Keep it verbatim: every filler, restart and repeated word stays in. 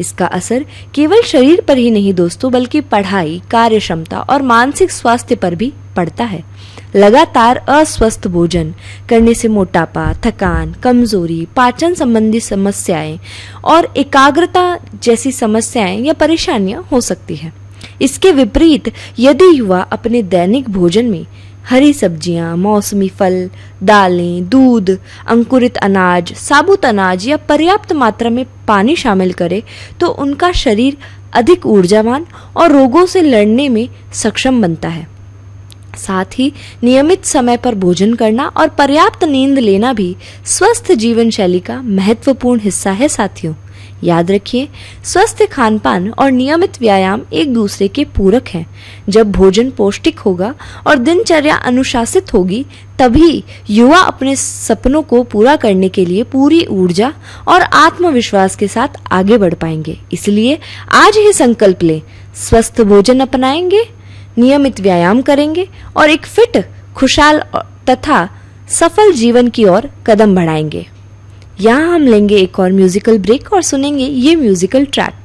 इसका असर केवल शरीर पर ही नहीं दोस्तों, बल्कि पढ़ाई, कार्य क्षमता और मानसिक स्वास्थ्य पर भी पड़ता है। लगातार अस्वस्थ भोजन करने से मोटापा, थकान, कमजोरी, पाचन संबंधी समस्याएं और एकाग्रता जैसी समस्याएं या परेशानियां हो सकती है। इसके विपरीत यदि युवा अपने दैनिक भोजन में हरी सब्जियां, मौसमी फल, दालें, दूध, अंकुरित अनाज, साबुत अनाज या पर्याप्त मात्रा में पानी शामिल करे तो उनका शरीर अधिक ऊर्जावान और रोगों से लड़ने में सक्षम बनता है। साथ ही नियमित समय पर भोजन करना और पर्याप्त नींद लेना भी स्वस्थ जीवन शैली का महत्वपूर्ण हिस्सा है साथियों। याद रखिए, स्वस्थ खानपान और नियमित व्यायाम एक दूसरे के पूरक हैं। जब भोजन पौष्टिक होगा और दिनचर्या अनुशासित होगी, तभी युवा अपने सपनों को पूरा करने के लिए पूरी ऊर्जा और आत्मविश्वास के साथ आगे बढ़ पाएंगे। इसलिए आज ही संकल्प लें, स्वस्थ भोजन अपनाएंगे, नियमित व्यायाम करेंगे और एक फिट, खुशहाल तथा सफल जीवन की ओर कदम बढ़ाएंगे। यहाँ हम लेंगे एक और म्यूजिकल ब्रेक और सुनेंगे ये म्यूजिकल ट्रैक।